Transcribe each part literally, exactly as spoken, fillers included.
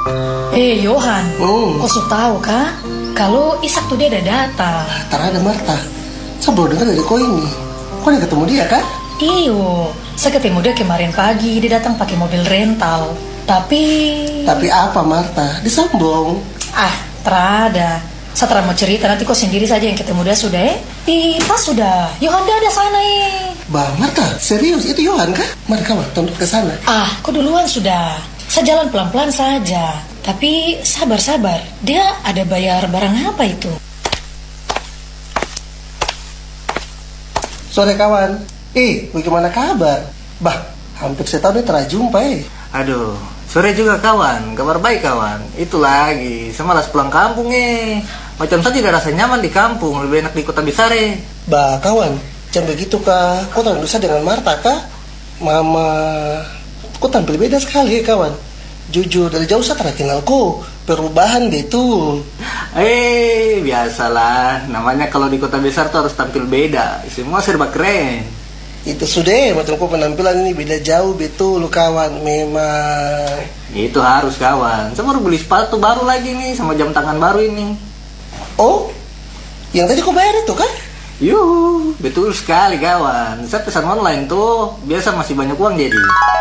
Eh Johan, Hmm. kau sudah tahu kah? Kalau Ishak tuh dia ada datang. Terada Marta. Saya baru dengar dari kau ini. Kau udah ketemu dia kah? Iyo, saya ketemu dia kemarin pagi. Dia datang pakai mobil rental. Tapi... Tapi apa Marta? Disombong. Ah, terada. Saya terang mau cerita, nanti kau sendiri saja yang ketemu dia sudah eh. Ih, pas sudah. Johan dia ada sana eh. Bah Marta, serius itu Johan kah? Mari kawan, tunduk ke sana. Ah, kau duluan sudah. Saya jalan pelan-pelan saja. Tapi sabar-sabar. Dia ada bayar barang apa itu? Sore kawan. Eh, bagaimana kabar? Bah, hampir setahun ini telah jumpa eh. Aduh, sore juga kawan, kabar baik kawan. Itu lagi, saya malas pulang kampung eh. Macam saya tidak rasa nyaman di kampung, lebih enak di kota besar eh. Bah kawan, jangan begitu kah? Kau tahu dosa dengan Marta kah? Mama, kau tampil beda sekali eh, kawan. Jujur, dari jauh saya telah kenal kau. Perubahan betul. Eh, biasalah. Namanya kalau di kota besar tuh harus tampil beda. Semua serba keren. Itu sudah, macam kau penampilan ini beda jauh betul kawan. Memang. Itu harus kawan. Saya baru beli sepatu baru lagi nih, sama jam tangan baru ini. Oh, yang tadi kau bayar itu kan? Yuh, betul sekali kawan. Saya pesan online tuh, biasa masih banyak uang jadi.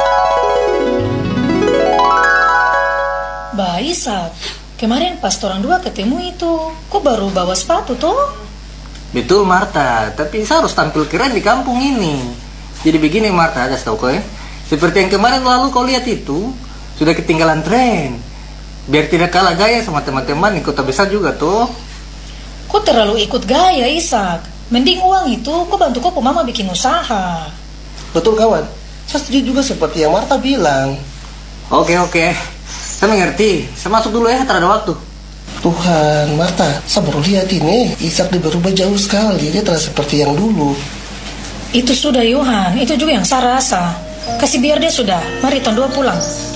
Bah Ishak, kemarin pas orang dua ketemu itu, kok baru bawa sepatu tuh? Betul Marta, tapi saya harus tampil keren di kampung ini. Jadi begini Marta, kasih tau kau ya. Seperti yang kemarin lalu kau lihat itu, sudah ketinggalan tren. Biar tidak kalah gaya sama teman-teman di kota besar juga tuh. Kok terlalu ikut gaya Ishak? Mending uang itu kok bantu kok mama bikin usaha. Betul kawan. Saya setuju juga seperti yang Marta bilang. Oke oke, saya mengerti. Saya masuk dulu ya, tak ada waktu. Tuhan, Marta, saya baru lihat ini. Ishak dia berubah jauh sekali. Dia terasa seperti yang dulu. Itu sudah Johan, itu juga yang saya rasa. Kasih biar dia sudah. Mari tahun dua pulang.